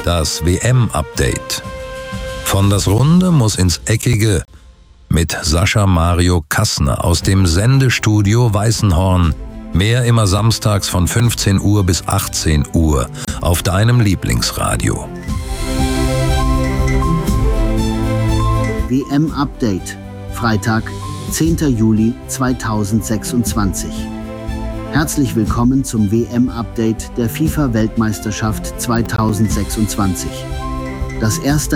Das WM-Update. Von das Runde muss ins Eckige mit Sascha Mario Kassner aus dem Sendestudio Weißenhorn. Mehr immer samstags von 15 Uhr bis 18 Uhr auf deinem Lieblingsradio. WM-Update. Freitag, 10. Juli 2026. Herzlich willkommen zum WM-Update der FIFA-Weltmeisterschaft 2026. Das erste